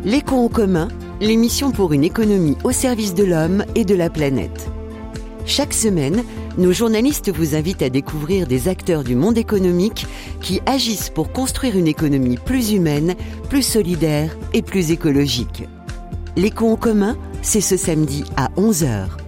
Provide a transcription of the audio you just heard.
L'Éco en commun, l'émission pour une économie au service de l'homme et de la planète. Chaque semaine, nos journalistes vous invitent à découvrir des acteurs du monde économique qui agissent pour construire une économie plus humaine, plus solidaire et plus écologique. L'Éco en commun, c'est ce samedi à 11h.